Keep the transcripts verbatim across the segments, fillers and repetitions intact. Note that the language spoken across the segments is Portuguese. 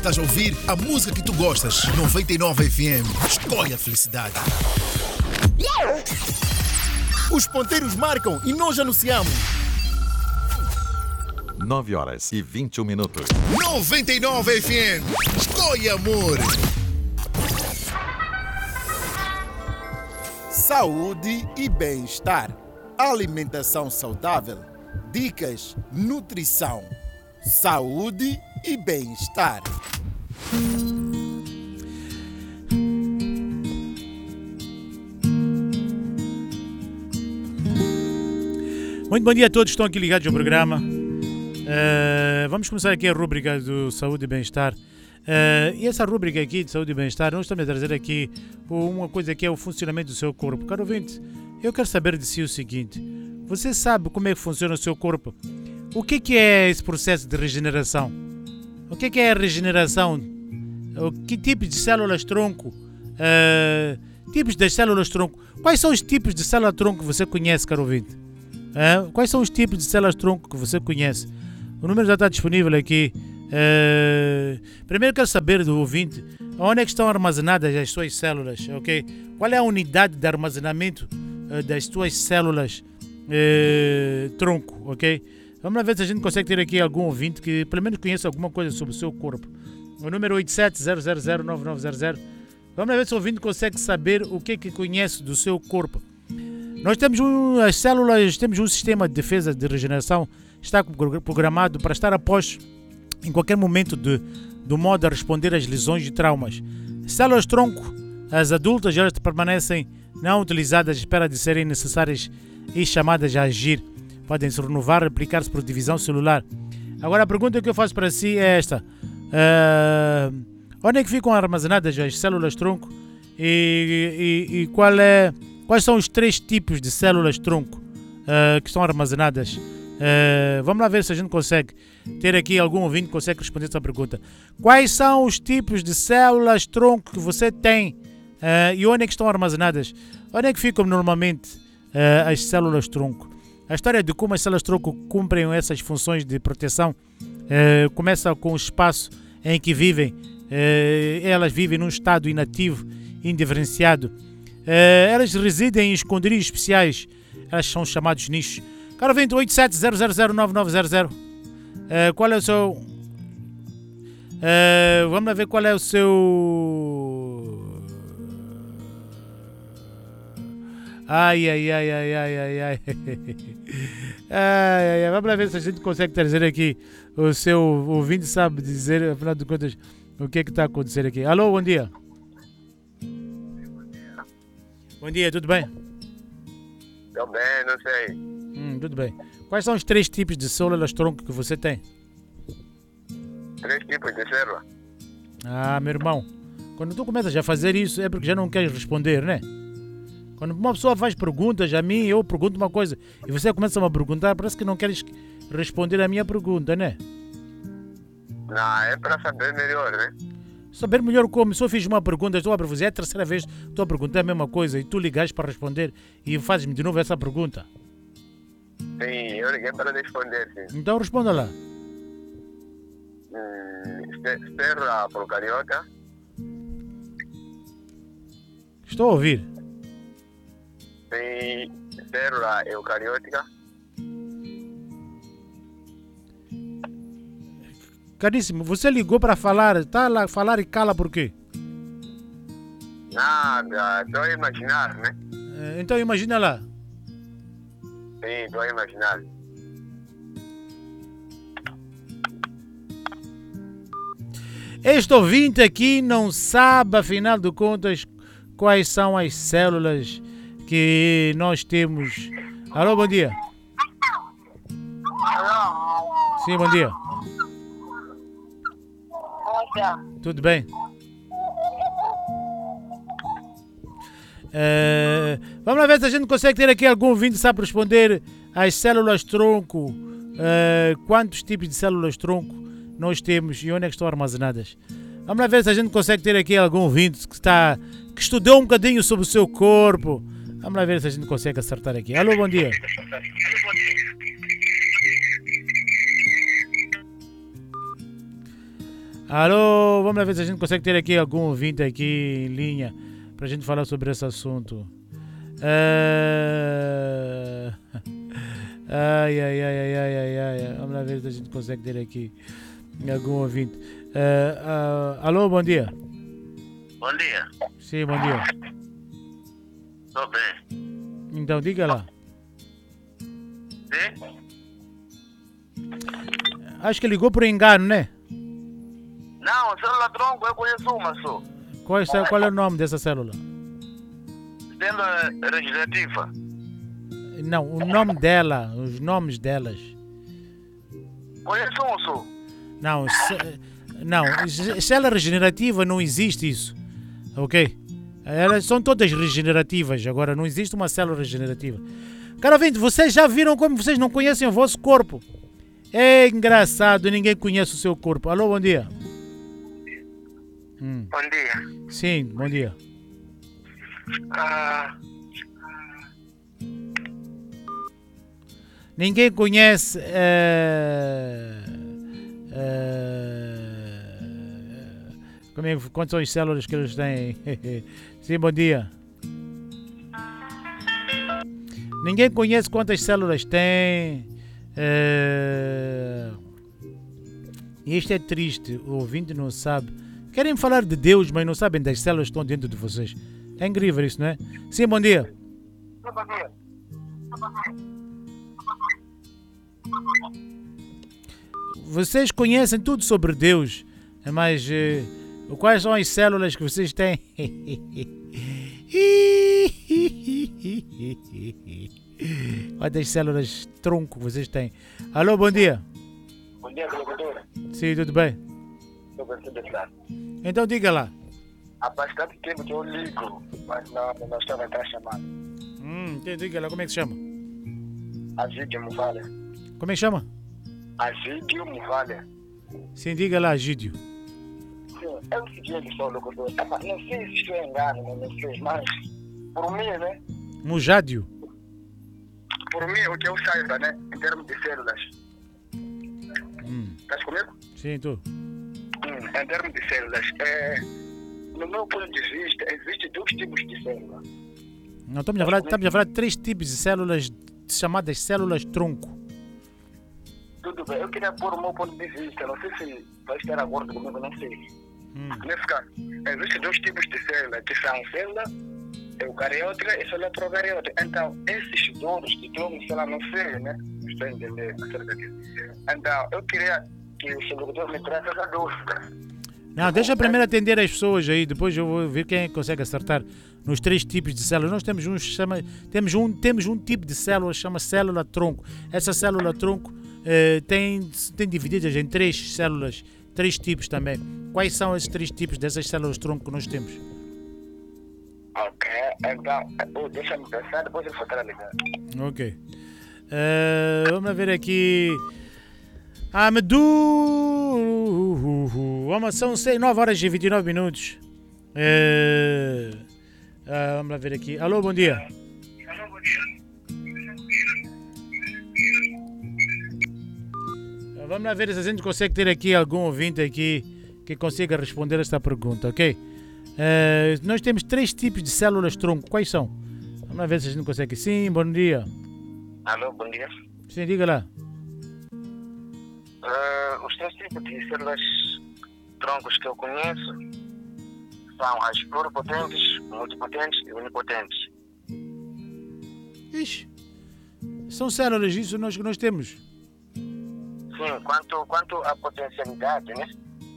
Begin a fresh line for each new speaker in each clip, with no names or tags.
estás a ouvir a música que tu gostas. noventa e nove F M. Escolhe a felicidade. Os ponteiros marcam e nós anunciamos.
nove horas e vinte e um minutos.
noventa e nove F M. Escolhe amor. Saúde e bem-estar. Alimentação saudável. Dicas, nutrição. Saúde e bem-estar.
Muito bom dia a todos que estão aqui ligados ao programa. Uh, vamos começar aqui a rúbrica do Saúde e Bem-Estar. Uh, e essa rúbrica aqui de Saúde e Bem-Estar, nós estamos a trazer aqui uma coisa que é o funcionamento do seu corpo. Caro ouvinte, eu quero saber de si o seguinte: você sabe como é que funciona o seu corpo? O que, que é esse processo de regeneração? O que, que é a regeneração? O que tipo de células-tronco? Uh, tipos das células-tronco. Quais são os tipos de célula-tronco que você conhece, caro ouvinte? Uh, quais são os tipos de células-tronco que você conhece? O número já está disponível aqui. Uh, primeiro quero saber do ouvinte onde é que estão armazenadas as suas células, ok? Qual é a unidade de armazenamento uh, das suas células uh, tronco, ok? Vamos lá ver se a gente consegue ter aqui algum ouvinte que pelo menos conheça alguma coisa sobre o seu corpo. O número oito sete zero zero zero nove nove zero zero. Vamos lá ver se o ouvinte consegue saber o que é que conhece do seu corpo. Nós temos um, as células, temos um sistema de defesa de regeneração, está programado para estar a postos em qualquer momento de, do modo a responder às lesões e traumas. Células-tronco, as adultas, elas permanecem não utilizadas à espera de serem necessárias e chamadas a agir. Podem se renovar, replicar-se por divisão celular. Agora a pergunta que eu faço para si é esta. Uh, onde é que ficam armazenadas as células-tronco e, e, e qual é, quais são os três tipos de células-tronco uh, que estão armazenadas? Uh, vamos lá ver se a gente consegue ter aqui algum ouvinte que consegue responder essa pergunta. Quais são os tipos de células-tronco que você tem uh, e onde é que estão armazenadas? Onde é que ficam normalmente uh, as células-tronco? A história de como as células-tronco cumprem essas funções de proteção uh, começa com o espaço em que vivem. Uh, elas vivem num estado inativo, indiferenciado. Uh, elas residem em esconderijos especiais. Elas são chamados nichos. Caro vinte oito sete zero zero zero nove nove zero zero. Uh, qual é o seu... Uh, vamos lá ver qual é o seu... Ai, ai, ai, ai, ai, ai, ai. ai, ai, ai. Vamos lá ver se a gente consegue trazer aqui o seu ouvinte sabe dizer, afinal de contas, o que é que está a acontecer aqui. Alô, bom dia. Bom dia, tudo bem?
Tudo bem, não sei.
Hum, tudo bem. Quais são os três tipos de células-tronco que você tem?
Três tipos de célula?
Ah, meu irmão, quando tu começas a fazer isso é porque já não queres responder, né? Quando uma pessoa faz perguntas a mim, eu pergunto uma coisa e você começa a me perguntar, parece que não queres responder a minha pergunta, né?
Não, é para saber melhor, né?
Saber melhor como? Se eu fiz uma pergunta, estou a fazer, é a terceira vez que estou a perguntar a mesma coisa e tu ligaste para responder e fazes-me de novo essa pergunta.
Sim, eu liguei para responder, sim.
Então responda lá.
Hum, célula procariota.
Estou a ouvir.
Tem célula eucariótica.
Caríssimo, você ligou para falar, está lá a falar e cala por quê?
Nada, estou a imaginar, né?
Então imagina lá.
Sim, estou a imaginar.
Este ouvinte aqui não sabe, afinal de contas, quais são as células que nós temos. Alô, bom dia.
Alô?
Sim, bom dia.
Como está?
Tudo bem? É, vamos lá ver se a gente consegue ter aqui algum ouvinte que sabe responder às células-tronco. É, quantos tipos de células-tronco nós temos e onde é que estão armazenadas? Vamos lá ver se a gente consegue ter aqui algum ouvinte que, está, que estudou um bocadinho sobre o seu corpo. Vamos lá ver se a gente consegue acertar aqui. Alô, bom dia. Alô, vamos lá ver se a gente consegue ter aqui algum ouvinte aqui em linha para a gente falar sobre esse assunto. Uh... Ai, ai, ai, ai, ai, ai, ai. Vamos lá ver se a gente consegue ter aqui algum ouvinte. Uh, uh, alô, bom dia.
Bom dia.
Sim, bom dia.
Estou bem.
Então, diga lá.
Sim?
Acho que ligou por engano, né?
Não, célula tronco eu conheço uma só.
Qual é, qual é o nome dessa célula?
Célula regenerativa.
Não, o nome dela, os nomes delas.
Conheço um só.
Não, ce- não, c- célula regenerativa não existe isso, ok? Elas são todas regenerativas, agora não existe uma célula regenerativa. Cara ouvinte, vocês já viram como vocês não conhecem o vosso corpo? É engraçado, ninguém conhece o seu corpo. Alô, bom dia. Hum,
Bom dia.
sim, bom dia.
Ah,
Ninguém conhece. eh, eh, como é, que- quantas são as células que eles têm? Sim, bom dia. Ninguém conhece quantas células tem. eh, E isto é triste. O ouvinte não sabe. Querem falar de Deus, mas não sabem das células que estão dentro de vocês. É incrível isso, não é? Sim, bom dia.
bom dia.
Vocês conhecem tudo sobre Deus, mas eh, quais são as células que vocês têm? Quantas células tronco vocês têm? Alô, bom dia.
Bom dia, vereadora.
Sim, tudo bem?
Estou gostando de estar.
Então diga lá.
Há bastante tempo que eu ligo, mas não, não estava a entrar chamando.
Hum, diga lá, como é que se chama?
Agídio Muvalha.
Como é que chama?
Agídio Muvalha.
Sim, diga lá, Gídio.
Sim, eu segui ele só, locutor. Epá, não sei se estou engano, não, não sei, mas por mim, né?
Mujádio.
Por mim, o que eu saiba, né? Em termos de células.
Hum,
Estás comigo?
sim, tu.
Hum, em termos de células, é, no meu ponto de vista, existem dois tipos de células.
Não, estamos a falar, estamos a falar de três tipos de células chamadas células tronco.
Tudo bem, eu queria pôr o meu ponto de vista, não sei se vai estar de acordo comigo, não sei.
Hum.
Nesse caso, existem dois tipos de células, que são célula eucariota e célula procariota. Então, esses dois que tronco, sei lá, não sei, né? Estou a entender acerca disso. Então, eu queria que o seguidor me traz essa dúvida.
Não, deixa primeiro atender as pessoas aí, depois eu vou ver quem é que consegue acertar nos três tipos de células. Nós temos um, chama, temos um, temos um tipo de célula que chama célula tronco. Essa célula tronco eh, tem, tem divididas em três células, três tipos também. Quais são esses três tipos dessas células tronco que nós temos?
Ok, então, oh, deixa-me pensar, depois eu vou estar a ligar.
Ok. Eh, vamos ver aqui. Amadou. Vamos, são nove horas e vinte e nove minutos. Eh, ah, vamos lá ver aqui. Alô, bom dia.
Alô, bom dia.
Vamos lá ver se a gente consegue ter aqui algum ouvinte aqui que consiga responder esta pergunta, ok? Eh, nós temos três tipos de células tronco. Quais são? Vamos lá ver se a gente consegue. Sim, bom dia.
Alô, bom dia.
Sim, diga lá.
Uh, os três tipos de células troncos que eu conheço são as pluripotentes, multipotentes e unipotentes.
Ixi, são células, isso nós que nós temos.
Sim, quanto, quanto à potencialidade, né?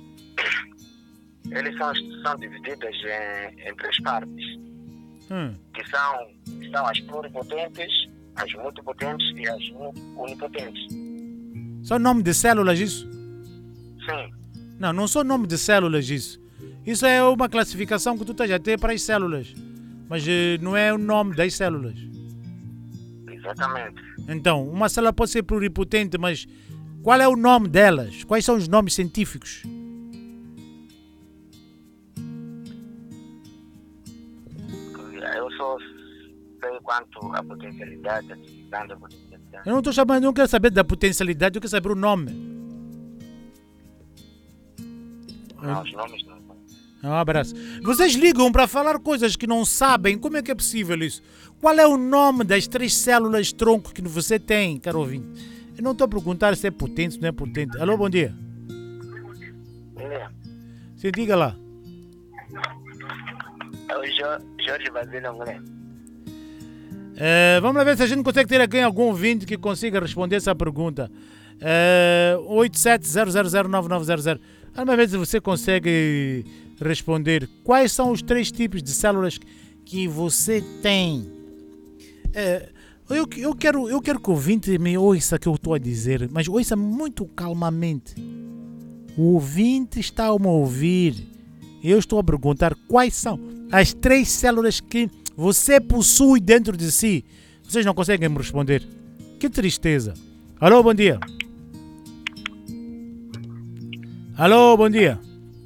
Eles são, são divididas em, em três partes,
Hum.
que são, que são as pluripotentes, as multipotentes e as unipotentes.
São nome de células isso?
Sim,
Não, não são nome de células isso. Isso é uma classificação que tu estás a ter para as células. Mas eh, não é o nome das células.
exatamente.
Então, uma célula pode ser pluripotente, mas qual é o nome delas? Quais são os nomes científicos?
Eu só sei quanto à potencialidade, a divisão da potencialidade.
Eu não estou chamando, eu não quero saber da potencialidade, eu quero saber o nome.
Não, os nomes não.
Um abraço. Vocês ligam para falar coisas que não sabem. Como é que é possível isso? Qual é o nome das três células tronco que você tem, caro ouvinte? Eu não estou a perguntar se é potente, se não é potente. Alô, bom dia.
É.
Sim, diga lá.
É o Jo- Jorge Basílio Anglé.
É, vamos lá ver se a gente consegue ter aqui algum ouvinte que consiga responder essa pergunta. É, oito sete zero zero zero nove nove zero zero. Vamos ver se você consegue responder. Quais são os três tipos de células que você tem? É, eu, eu, quero, eu quero que o ouvinte me ouça o que eu estou a dizer, mas ouça muito calmamente. O ouvinte está a me ouvir. Eu estou a perguntar quais são as três células que você possui dentro de si. Vocês não conseguem me responder. Que tristeza. Alô, bom dia. Alô, bom dia.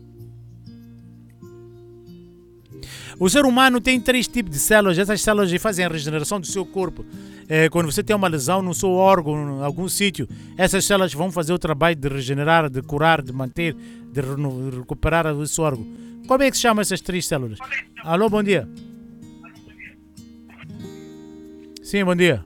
O ser humano tem três tipos de células. Essas células fazem a regeneração do seu corpo. É, quando você tem uma lesão no seu órgão, em algum sítio, essas células vão fazer o trabalho de regenerar, de curar, de manter, de reno- recuperar o seu órgão. Como é que se chamam essas três células? Alô, bom dia. Sim, bom dia.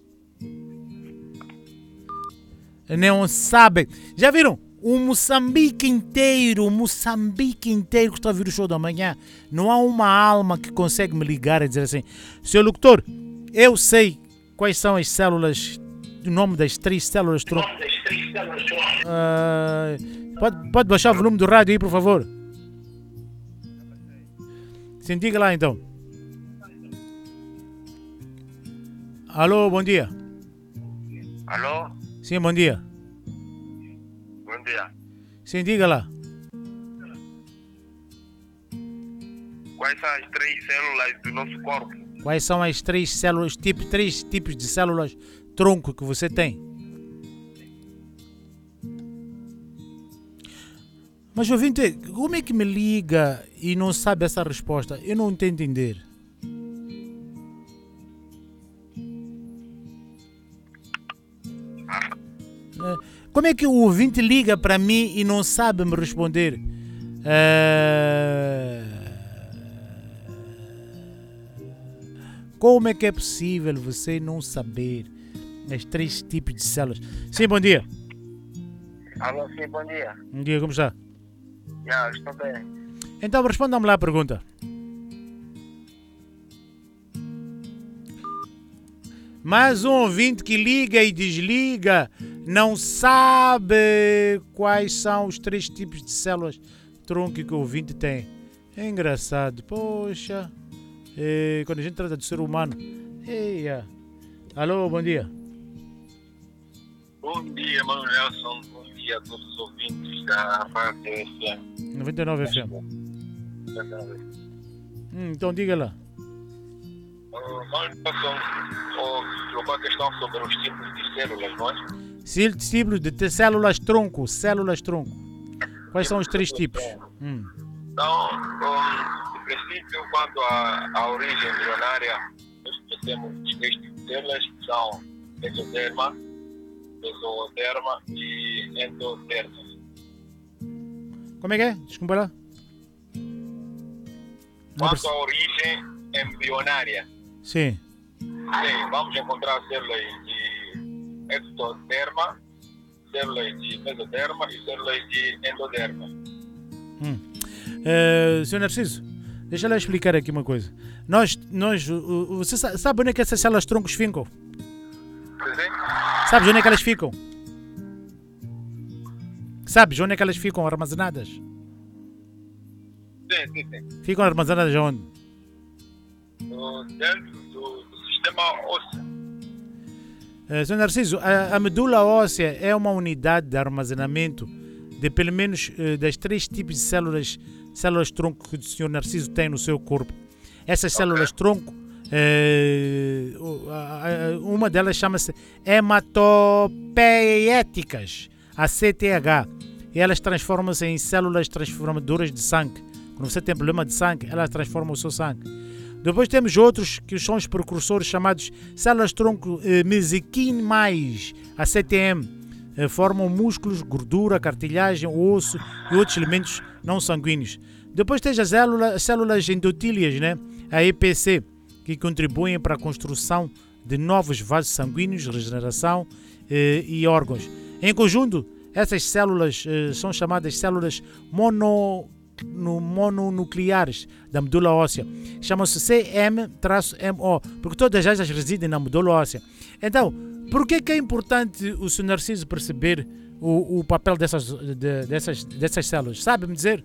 Não sabem. Já viram? O Moçambique inteiro, o Moçambique inteiro que está a ouvir o show da manhã, não há uma alma que consegue me ligar e dizer assim: senhor locutor, eu sei quais são as células, o nome das três células tronco. Uh, pode, pode baixar o volume do rádio aí, por favor? Sim, diga lá então. Alô, bom dia.
Alô?
Sim, bom dia.
Bom dia.
Sim, diga lá.
Quais são as três células do nosso corpo?
Quais são as três células, tipo, três tipos de células tronco que você tem? Mas ouvinte, como é que me liga e não sabe essa resposta? Eu não estou a entender. Como é que o ouvinte liga para mim e não sabe me responder? É... Como é que é possível você não saber os três tipos de células? Sim, bom dia.
Alô, sim, bom dia.
Bom dia, como está?
Já, estou bem.
Então responda-me lá a pergunta. Mais um ouvinte que liga e desliga, não sabe quais são os três tipos de células tronco que o ouvinte tem. É engraçado, poxa. É, quando a gente trata do ser humano. Eia. Alô, bom dia.
Bom dia, Mano Nelson. Bom dia a todos os ouvintes da Rádio F M.
noventa e nove F M. Hum, então diga lá.
Uh, Mano Nelson, oh, colocou a questão sobre os tipos de células, não é?
Sil- Tipos de t- células tronco, células tronco. Quais são os três tipos? Hum.
Então, um, no princípio, quanto à, à origem embrionária, nós conhecemos os três tipos de células, que são mesoderma, mesoderma e endoderma.
Como é que é? Desculpa lá. Não
Quanto
perce-
à origem embrionária,
Sim.
sim, vamos encontrar células de ectoderma, células de mesoderma e células de endoderma.
Hum. Uh, senhor Narciso, deixa eu explicar aqui uma coisa. Nós, nós, uh, uh, você sa- sabe onde é que essas células troncos ficam?
Presente?
Sabes onde é que elas ficam? Sabes onde é que elas ficam armazenadas?
Sim, sim, sim.
Ficam armazenadas onde?
Uh, dentro do, do sistema ósseo.
Uh, senhor Narciso, a, a medula óssea é uma unidade de armazenamento de pelo menos uh, das três tipos de células, células tronco que o senhor Narciso tem no seu corpo. Essas células tronco, uh, uh, uh, uma delas chama-se hematopoéticas, a C T H, e elas transformam-se em células transformadoras de sangue. Quando você tem problema de sangue, elas transformam o seu sangue. Depois temos outros que são os precursores chamados células tronco eh, mesequim mais, a C T M. eh, formam músculos, gordura, cartilagem, osso e outros elementos não sanguíneos. Depois tens as células, as células endotílias, né? A E P C, que contribuem para a construção de novos vasos sanguíneos, regeneração eh, e órgãos. Em conjunto, essas células eh, são chamadas células mono, no, mononucleares da medula óssea. Chamam-se C M M O, porque todas elas residem na medula óssea. Então, por que, que é importante o senhor Narciso perceber o, o papel dessas, de, dessas, dessas células? Sabe-me dizer?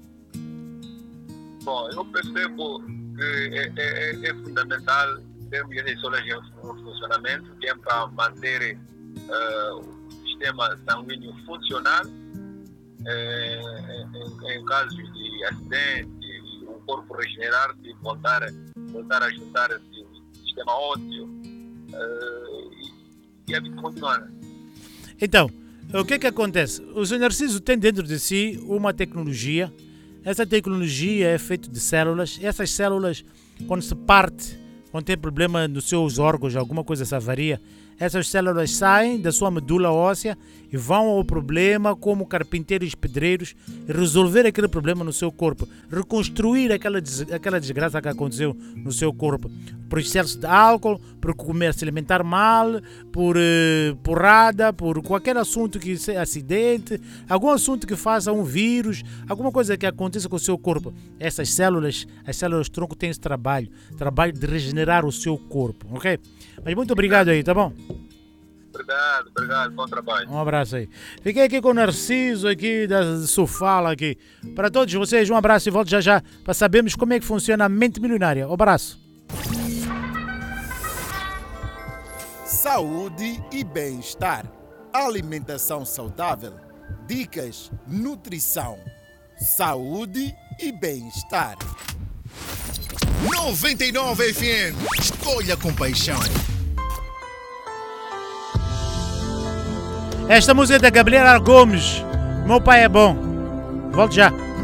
Bom, eu percebo que é, é, é fundamental termos as células em funcionamento, que é para manter uh, o sistema sanguíneo funcional. É, em, em casos de acidente, o corpo regenerar-se e voltar, voltar a juntar-se o sistema ósseo uh, e, e a vida continuar.
Então, o que é que acontece? O senhor Narciso tem dentro de si uma tecnologia. Essa tecnologia é feita de células. Essas células, quando se parte, quando tem problema nos seus órgãos, alguma coisa se avaria, essas células saem da sua medula óssea e vão ao problema como carpinteiros e pedreiros e resolver aquele problema no seu corpo, reconstruir aquela, des aquela desgraça que aconteceu no seu corpo, por excesso de álcool, por comer, se alimentar mal, por uh, porrada, por qualquer assunto que seja acidente, algum assunto que faça um vírus, alguma coisa que aconteça com o seu corpo. Essas células, as células tronco têm esse trabalho, trabalho de regenerar o seu corpo, ok? Mas muito obrigado aí, tá bom?
Obrigado, obrigado, bom trabalho.
Um abraço aí. Fiquei aqui com o Narciso aqui da Sofala aqui. Para todos vocês, um abraço e volto já já para sabermos como é que funciona a mente milionária. Um abraço.
Saúde e bem-estar. Alimentação saudável. Dicas, nutrição. Saúde e bem-estar. noventa e nove F M. Escolha com paixão.
Esta música é da Gabriela Gomes. Meu pai é bom. Volto já.